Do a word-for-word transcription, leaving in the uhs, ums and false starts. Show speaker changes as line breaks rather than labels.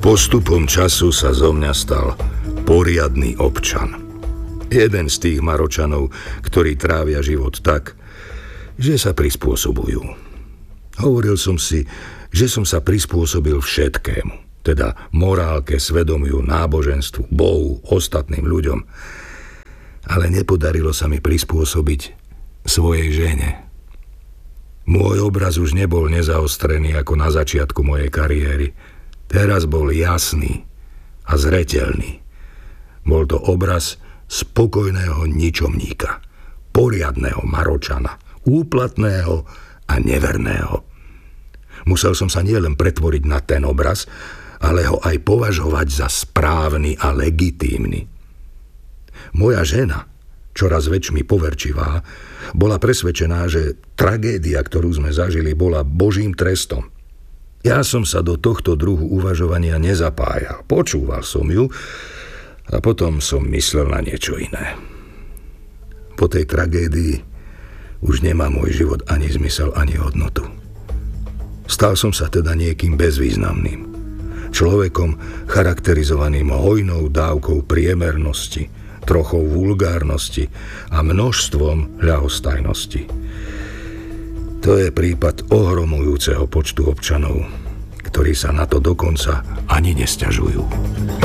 Postupom času sa zo mňa stal poriadny občan. Jeden z tých Maročanov, ktorí trávia život tak, že sa prispôsobujú. Hovoril som si, že som sa prispôsobil všetkému, teda morálke, svedomiu, náboženstvu, Bohu, ostatným ľuďom. Ale nepodarilo sa mi prispôsobiť svojej žene. Môj obraz už nebol nezaostrený ako na začiatku mojej kariéry. Teraz bol jasný a zreteľný. Bol to obraz spokojného ničomníka, poriadného Maročana, úplatného a neverného. Musel som sa nielen pretvoriť na ten obraz, ale ho aj považovať za správny a legitímny. Moja žena, čoraz väčšmi poverčivá, bola presvedčená, že tragédia, ktorú sme zažili, bola Božím trestom. Ja som sa do tohto druhu uvažovania nezapájal. Počúval som ju a potom som myslel na niečo iné. Po tej tragédii už nemá môj život ani zmysel, ani hodnotu. Stal som sa teda niekým bezvýznamným. Človekom charakterizovaným hojnou dávkou priemernosti, trochou vulgárnosti a množstvom ľahostajnosti. To je prípad ohromujúceho počtu občanov, ktorí sa na to dokonca ani nesťažujú.